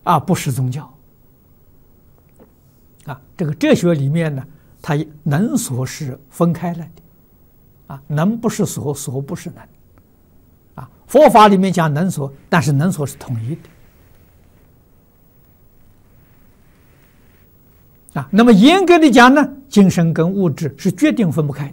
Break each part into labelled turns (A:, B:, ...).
A: 不是宗教。这个哲学里面呢，它能所是分开了的，能不是所，所不是能，佛法里面讲能所，但是能所是统一的，那么严格的讲呢，精神跟物质是决定分不开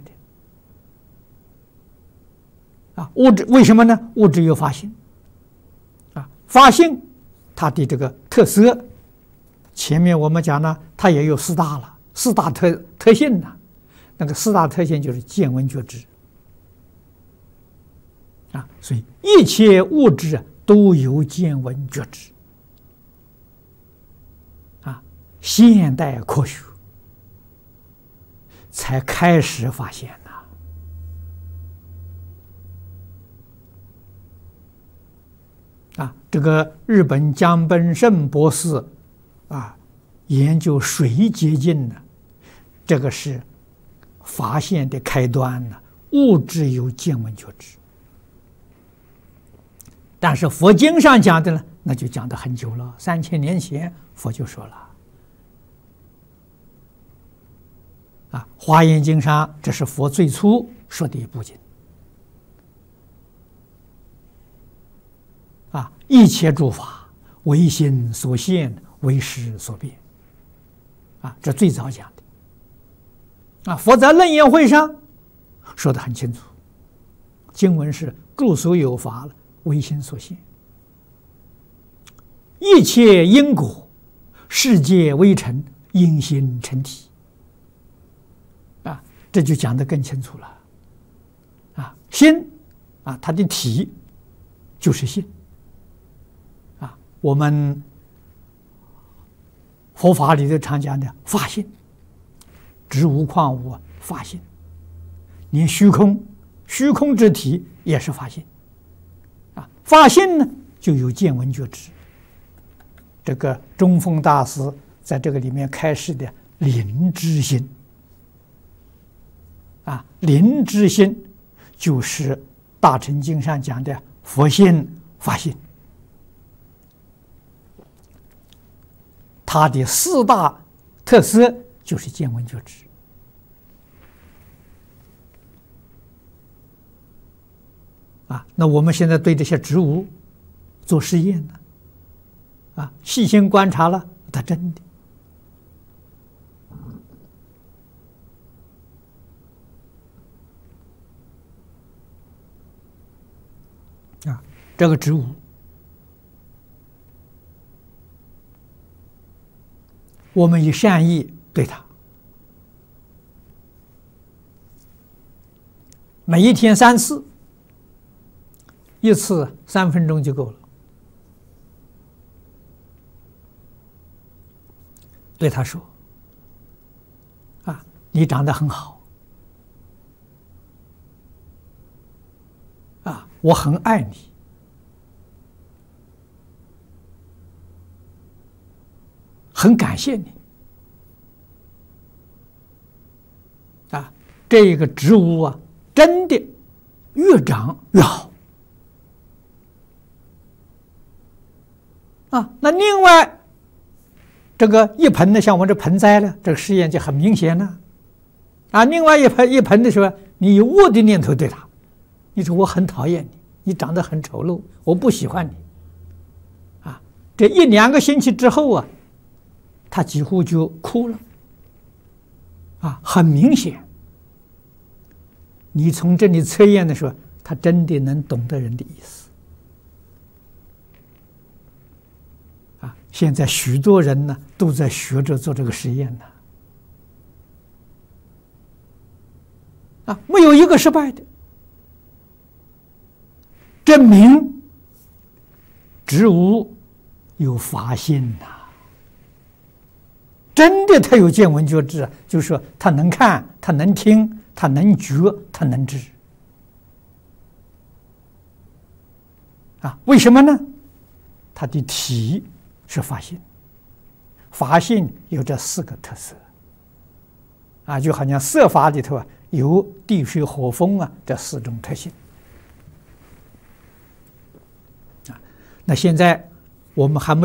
A: 的，物质为什么呢？物质有法性，法性它的这个特色。前面我们讲呢，它也有四大了，四大特性呢，那个四大特性就是见闻觉知，所以一切物质都有见闻觉知，现代科学才开始发现这个日本江本胜博士。研究水结晶呢，这个是发现的开端呢。物质有见闻觉知，但是佛经上讲的呢，那就讲得很久了，3000年前佛就说了。华严经上，这是佛最初说的一部经。一切诸法唯心所现，为识所变。这最早讲的，佛在楞严会上说得很清楚，经文是诸所有法唯心所现，一切因果世界微尘，因心成体，这就讲得更清楚了。心它的体就是心，我们佛法里头常讲的法性，植物矿物法性，连虚空之体也是法性，法性呢就有见闻觉知。这个中峰大师在这个里面开示的灵知心，灵知心就是大乘经上讲的佛性法性。它的四大特色就是见闻觉知，那我们现在对这些植物做实验呢，细心观察了，它真的，这个植物。我们以善意对它，每一天3次，一次3分钟就够了。对他说：“你长得很好，我很爱你。”很感谢你这个植物真的越长越好那另外这个一盆呢，像我这盆栽呢，这个实验就很明显了另外一盆的时候，你有恶的念头对它，你说我很讨厌你，你长得很丑陋，我不喜欢你这1、2个星期之后他几乎就哭了很明显。你从这里测验的时候，他真的能懂得人的意思现在许多人呢都在学着做这个实验没有一个失败的，证明植物有法性真的他有见闻觉知就是说他能看，他能听，他能觉，他能知为什么呢？他的体是法性，法性有这4个特色就好像色法里头有地水火风这4种特性那现在我们还没